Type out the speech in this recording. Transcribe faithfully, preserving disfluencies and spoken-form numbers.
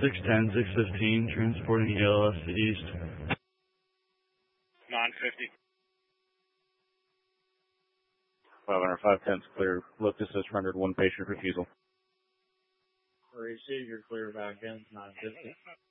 six ten, six fifteen, transporting A L S to East. nine fifty. five hundred, five ten's clear. Look, this has rendered one patient refusal. Receive your clear back in, nine fifty.